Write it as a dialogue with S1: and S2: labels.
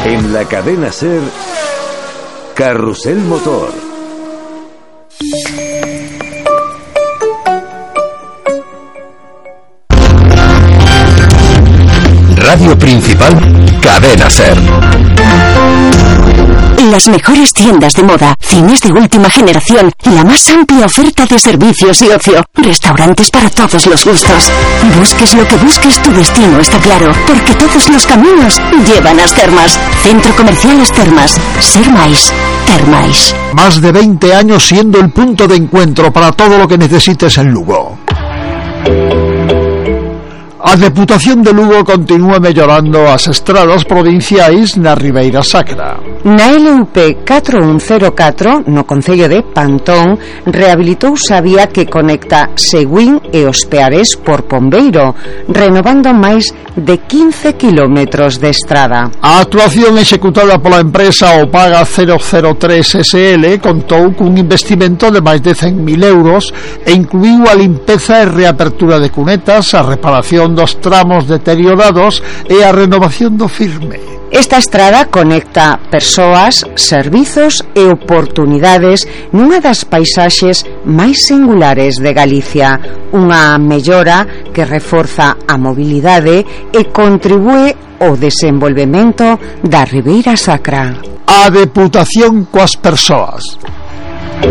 S1: En la cadena SER, Carrusel Motor.
S2: Radio principal, Cadena SER.
S3: Las mejores tiendas de moda, cines de última generación, la más amplia oferta de servicios y ocio, restaurantes para todos los gustos. Busques lo que busques, tu destino está claro, porque todos los caminos llevan a Termas. Centro Comercial As Termas. Ser máis, ter máis.
S4: Más de 20 años siendo el punto de encuentro para todo lo que necesites en Lugo. A Deputación de Lugo continúa mellorando as estradas provinciais na Ribeira Sacra.
S5: Na LUP 4104, no concello de Pantón, rehabilitouse a vía que conecta Seguín e Os Peares por Pombeiro, renovando máis de 15 kilómetros de estrada.
S4: A actuación executada pola empresa Opaga 003 SL contou cun investimento de máis de 100.000 euros e incluíu a limpeza e reapertura de cunetas, a reparación dos tramos deteriorados e a renovación do firme.
S5: Esta estrada conecta persoas, servizos e oportunidades nunha das paisaxes máis singulares de Galicia, unha mellora que reforza a mobilidade e contribúe ao desenvolvemento da Ribeira Sacra.
S4: A Deputación coas persoas.